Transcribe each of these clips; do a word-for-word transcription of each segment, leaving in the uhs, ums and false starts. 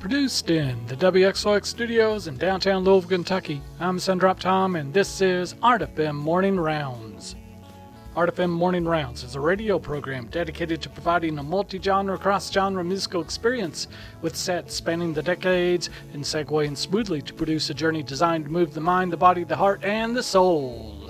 Produced in the W X O X studios in downtown Louisville, Kentucky. I'm Sundrop Tom, and this is Art F M Morning Rounds. Art F M Morning Rounds is a radio program dedicated to providing a multi-genre, cross-genre musical experience with sets spanning the decades and segueing smoothly to produce a journey designed to move the mind, the body, the heart, and the soul.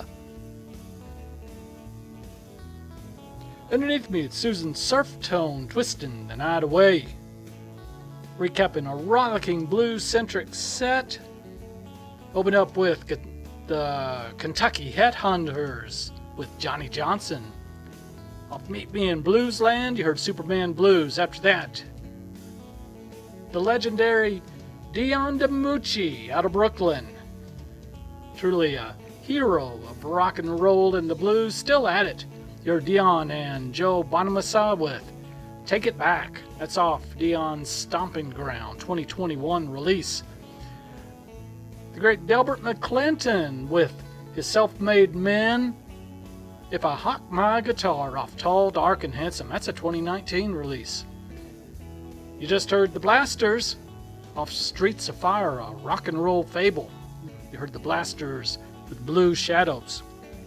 Underneath me, it's Susan Surftone twisting the night away. Recapping a rollicking blues-centric set. Open up with the Kentucky Headhunters with Johnny Johnson. Off Meet Me in Bluesland, you heard Superman Blues. After that, the legendary Dion DiMucci out of Brooklyn. Truly a hero of rock and roll and the blues, still at it. You heard Dion and Joe Bonamassa with Take It Back. That's off Dion's Stomping Ground twenty twenty-one release. The great Delbert McClinton with his Self-Made Men. If I Hawk My Guitar off Tall, Dark, and Handsome. That's a twenty nineteen release. You just heard the Blasters off Streets of Fire, a rock and roll fable. You heard the Blasters with Blue Shadows.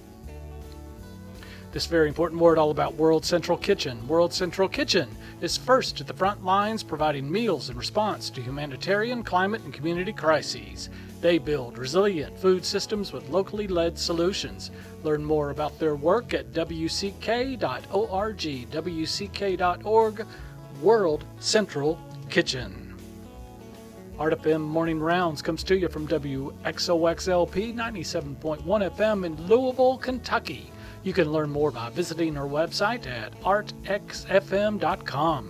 This very important word all about World Central Kitchen. World Central Kitchen is first at the front lines, providing meals in response to humanitarian, climate, and community crises. They build resilient food systems with locally led solutions. Learn more about their work at w c k dot org. w c k dot org, World Central Kitchen. Art F M Morning Rounds comes to you from W X O X L P ninety-seven point one F M in Louisville, Kentucky. You can learn more by visiting our website at art x f m dot com.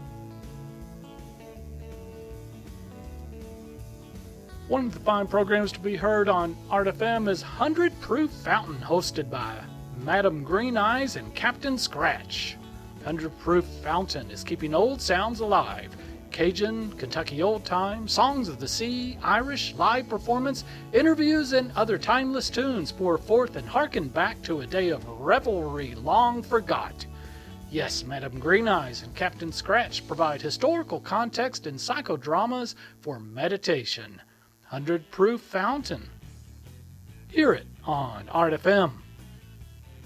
One of the fine programs to be heard on Art F M is one hundred Proof Fountain, hosted by Madam Green Eyes and Captain Scratch. one hundred Proof Fountain is keeping old sounds alive. Cajun, Kentucky old time, songs of the sea, Irish, live performance, interviews, and other timeless tunes pour forth and hearken back to a day of revelry long forgot. Yes, Madam Green Eyes and Captain Scratch provide historical context and psychodramas for meditation. one hundred Proof Fountain. Hear it on Art F M.